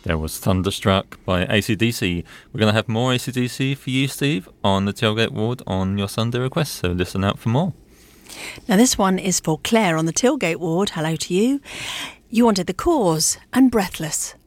There was Thunderstruck by AC/DC. We're going to have more AC/DC for you, Steve, on the Tailgate Ward on your Sunday request, so listen out for more. Now this one is for Claire on the Tailgate Ward. Hello to you. You wanted The Cause and Breathless.